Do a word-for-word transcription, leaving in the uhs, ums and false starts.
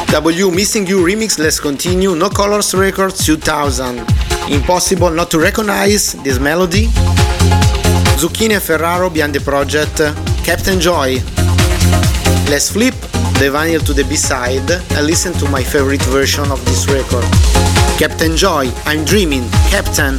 W Missing You remix, let's continue. No Colors Records two thousand. Impossible not to recognize this melody. Zucchini and Ferraro behind the project. Captain Joy. Let's flip the vinyl to the B-side and listen to my favorite version of this record. Captain Joy, I'm Dreaming, Captain.